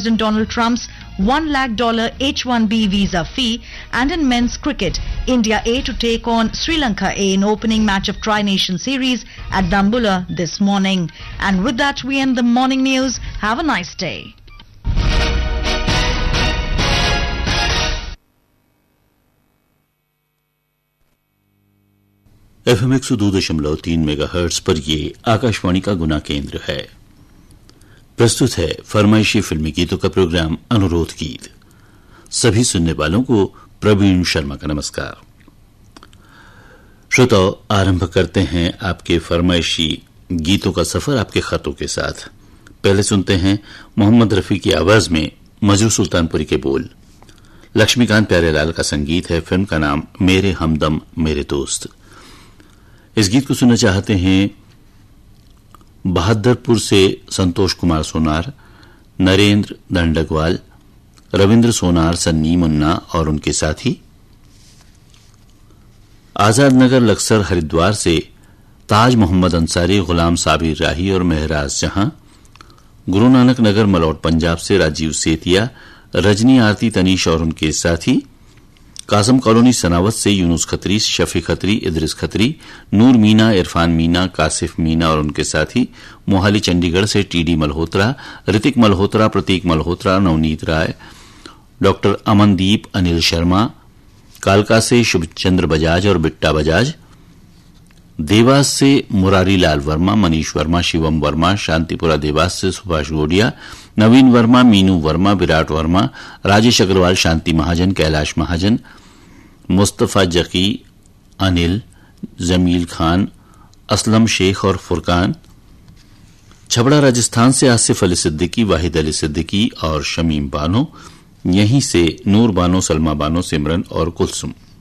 President Donald Trump's $1 lakh H-1B visa fee. And in men's cricket, India A to take on Sri Lanka A in opening match of Tri-Nation Series at Dambulla this morning. And with that, we end the morning news. Have a nice day. FM 102.3 megahertz पर ये आकाशवाणी का गुना केंद्र है। प्रस्तुत है फरमाइशी फिल्मी गीतों का प्रोग्राम अनुरोध गीत। सभी सुनने वालों को प्रवीण शर्मा का नमस्कार। श्रोताओ, आरंभ करते हैं आपके फरमाइशी गीतों का सफर आपके खतों के साथ। पहले सुनते हैं मोहम्मद रफी की आवाज में मजरू सुल्तानपुरी के बोल। लक्ष्मीकांत प्यारेलाल का संगीत है। फिल्म का नाम मेरे हमदम मेरे दोस्त। इस गीत को सुनना चाहते हैं बहादुरपुर से संतोष कुमार सोनार, नरेंद्र दंडकवाल, रविंद्र सोनार, सन्नी मुन्ना और उनके साथी। आजाद नगर लक्सर हरिद्वार से ताज मोहम्मद अंसारी, गुलाम साबिर राही और महराज जहां। गुरु नानक नगर मलौट पंजाब से राजीव सेतिया, रजनी आरती तनीश और उनके साथी। कासम कॉलोनी सनावत से यूनुस खत्री, शफी खत्री, इदरिस खत्री, नूर मीना, इरफान मीना, कासिफ मीना और उनके साथी। मोहाली चंडीगढ़ से टीडी मल्होत्रा, ऋतिक मल्होत्रा, प्रतीक मल्होत्रा, नवनीत राय, डॉक्टर अमनदीप, अनिल शर्मा। कालका से शुभचंद्र बजाज और बिट्टा बजाज। देवास से मुरारी लाल वर्मा, मनीष वर्मा, शिवम वर्मा। शांतिपुरा देवास से सुभाष गोडिया, नवीन वर्मा, मीनू वर्मा, विराट वर्मा, राजेश अग्रवाल, शांति महाजन, कैलाश महाजन, मुस्तफा जकी, अनिल, जमील खान, असलम शेख और फुरकान। छबड़ा राजस्थान से आसिफ अली सिद्दीकी, वाहिद अली सिद्दीकी और शमीम बानो। यहीं से नूर बानो, सलमा बानो, सिमरन और कुलसुम।